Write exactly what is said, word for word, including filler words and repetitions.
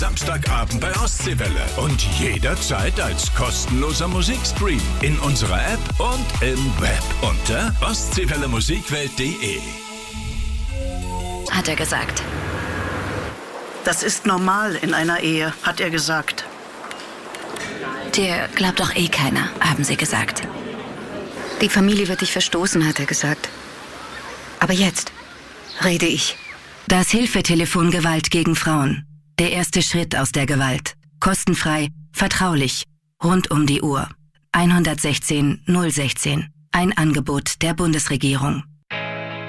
Samstagabend bei Ostseewelle. Und jederzeit als kostenloser Musikstream. In unserer App und im Web. Unter ostseewelle musikwelt punkt de. Hat er gesagt. Das ist normal in einer Ehe, hat er gesagt. Dir glaubt doch eh keiner, haben sie gesagt. Die Familie wird dich verstoßen, hat er gesagt. Aber jetzt rede ich. Das Hilfetelefon Gewalt gegen Frauen. Der erste Schritt aus der Gewalt. Kostenfrei, vertraulich, rund um die Uhr. eins sechzehn null sechzehn. Ein Angebot der Bundesregierung.